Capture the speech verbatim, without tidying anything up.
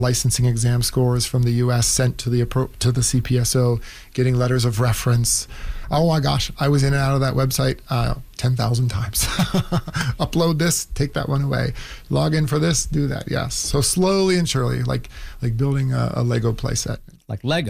licensing exam scores from the U S sent to the appro- to the C P S O, getting letters of reference. Oh my gosh, I was in and out of that website uh, ten thousand times. Upload this, take that one away. Log in for this, do that, yes. So slowly and surely, like like building a, a Lego playset. Like Lego.